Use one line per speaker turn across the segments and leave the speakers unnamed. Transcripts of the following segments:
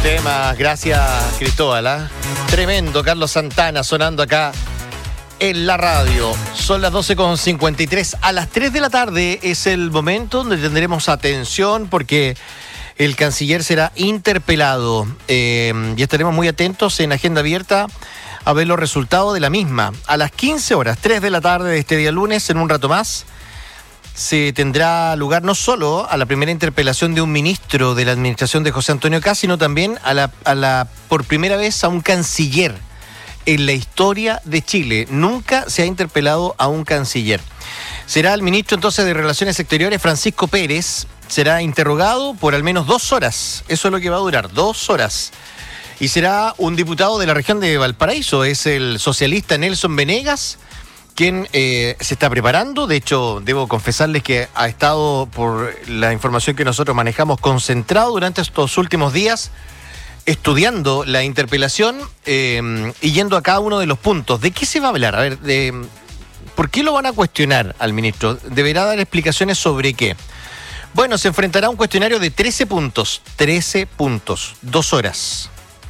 Temas, gracias Cristóbal, ¿eh? Tremendo, Carlos Santana sonando acá en la radio. Son las 12:53. A las 3 de la tarde es el momento donde tendremos atención porque el canciller será interpelado. Y estaremos muy atentos en Agenda Abierta a ver los resultados de la misma. A las 15 horas, 3 de la tarde de este día lunes, en un rato más, se tendrá lugar no solo a la primera interpelación de un ministro de la administración de José Antonio Kast, sino también por primera vez a un canciller. En la historia de Chile nunca se ha interpelado a un canciller. Será el ministro entonces de Relaciones Exteriores, Francisco Pérez, será interrogado por al menos 2 horas. Eso es lo que va a durar, 2 horas. Y será un diputado de la región de Valparaíso, es el socialista Nelson Venegas, quien se está preparando. De hecho, debo confesarles que ha estado, por la información que nosotros manejamos, concentrado durante estos últimos días, estudiando la interpelación y yendo a cada uno de los puntos. ¿De qué se va a hablar? A ver, ¿por qué lo van a cuestionar al ministro? ¿Deberá dar explicaciones sobre qué? Bueno, se enfrentará a un cuestionario de 13 puntos. 13 puntos, 2 horas.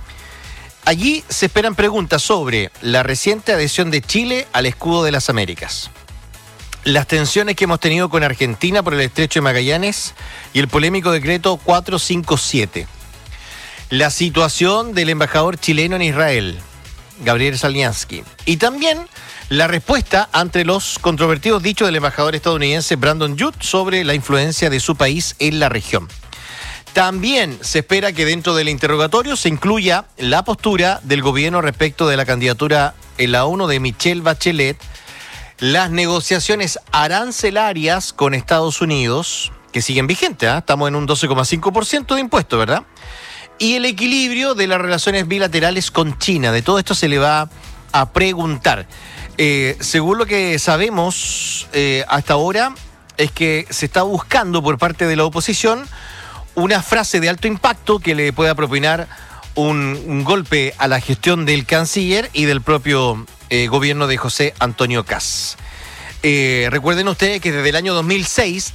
Allí se esperan preguntas sobre la reciente adhesión de Chile al escudo de las Américas, las tensiones que hemos tenido con Argentina por el estrecho de Magallanes y el polémico decreto 457, la situación del embajador chileno en Israel, Gabriel Salniansky, y también la respuesta ante los controvertidos dichos del embajador estadounidense Brandon Judd sobre la influencia de su país en la región. También se espera que dentro del interrogatorio se incluya la postura del gobierno respecto de la candidatura en la ONU de Michelle Bachelet, las negociaciones arancelarias con Estados Unidos, que siguen vigentes, ¿eh? Estamos en un 12,5% de impuesto, ¿verdad? Y el equilibrio de las relaciones bilaterales con China. De todo esto se le va a preguntar. Según lo que sabemos hasta ahora, es que se está buscando por parte de la oposición una frase de alto impacto que le pueda propinar un golpe a la gestión del canciller y del propio gobierno de José Antonio Kast. Recuerden ustedes que desde el año 2006,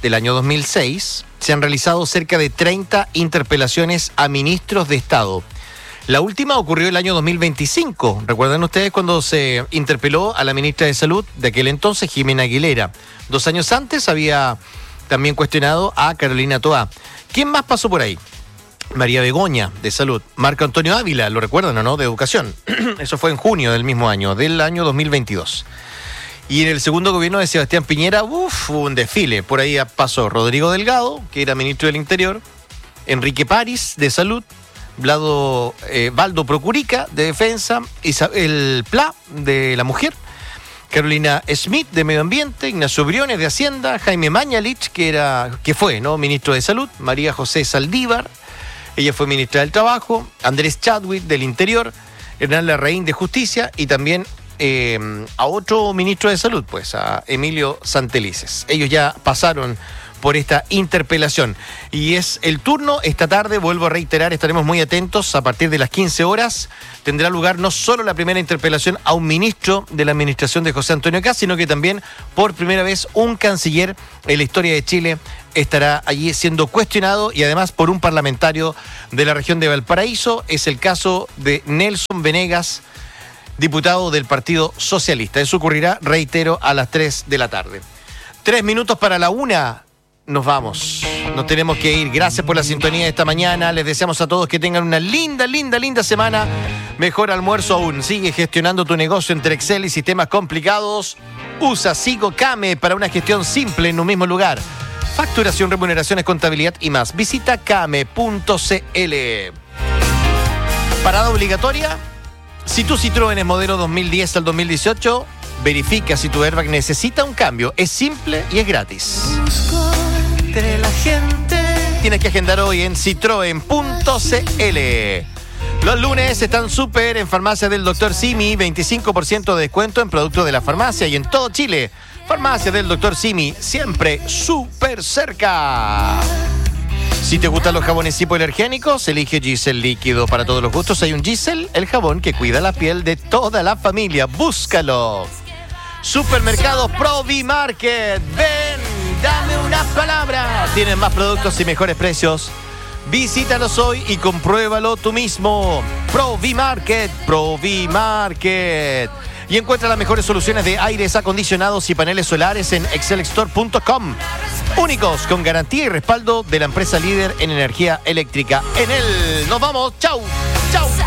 se han realizado cerca de 30 interpelaciones a ministros de Estado. La última ocurrió el año 2025. Recuerden ustedes cuando se interpeló a la ministra de Salud de aquel entonces, Jimena Aguilera. 2 años antes había también cuestionado a Carolina Toá. ¿Quién más pasó por ahí? María Begoña, de Salud. Marco Antonio Ávila, ¿lo recuerdan o no? De Educación. Eso fue en junio del mismo año, del año 2022. Y en el segundo gobierno de Sebastián Piñera, hubo un desfile. Por ahí pasó Rodrigo Delgado, que era ministro del Interior, Enrique París, de Salud, Valdo Procurica, de Defensa, Isabel Pla, de la Mujer, Carolina Smith, de Medio Ambiente, Ignacio Briones, de Hacienda, Jaime Mañalich, que fue ministro de Salud, María José Saldívar, ella fue ministra del Trabajo, Andrés Chadwick, del Interior, Hernán Larraín, de Justicia, y también a otro ministro de Salud, pues a Emilio Santelices. Ellos ya pasaron por esta interpelación. Y es el turno esta tarde, vuelvo a reiterar, estaremos muy atentos. A partir de las 15 horas tendrá lugar no solo la primera interpelación a un ministro de la administración de José Antonio Kast, sino que también por primera vez un canciller en la historia de Chile estará allí siendo cuestionado, y además por un parlamentario de la región de Valparaíso. Es el caso de Nelson Venegas, diputado del Partido Socialista. Eso ocurrirá, reitero, a las 3 de la tarde. 3 minutos para la 1. Nos vamos, nos tenemos que ir. Gracias por la sintonía de esta mañana. Les deseamos a todos que tengan una linda semana. Mejor almuerzo aún. Sigue gestionando tu negocio entre Excel y sistemas complicados. Usa Sigo Kame para una gestión simple en un mismo lugar. Facturación, remuneraciones, contabilidad y más. Visita kame.cl. Parada obligatoria. Si tu Citroën es modelo 2010 al 2018, verifica si tu airbag necesita un cambio. Es simple y es gratis. Entre la gente. Tienes que agendar hoy en citroen.cl. Los lunes están súper en Farmacia del Dr. Simi. 25% de descuento en productos de la farmacia y en todo Chile. Farmacia del Dr. Simi, siempre súper cerca. Si te gustan los jabones hipoalergénicos, elige Gisel líquido para todos los gustos. Hay un Gisel, el jabón que cuida la piel de toda la familia. Búscalo. Supermercados Provimarket. Ven, dame una palabra. Tienen más productos y mejores precios. Visítalos hoy y compruébalo tú mismo. Provimarket. Y encuentra las mejores soluciones de aires acondicionados y paneles solares en excelstore.com. Únicos, con garantía y respaldo de la empresa líder en energía eléctrica. En él nos vamos. ¡Chau! ¡Chau!